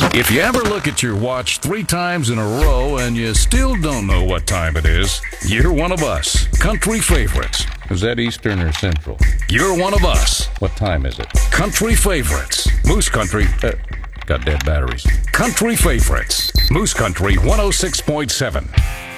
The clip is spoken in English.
If you ever look at your watch 3 times in a row and you still don't know what time it is, you're one of us. Country Favorites. Is that Eastern or Central? You're one of us. What time is it? Country Favorites. Moose Country. Got dead batteries. Country Favorites. Moose Country 106.7.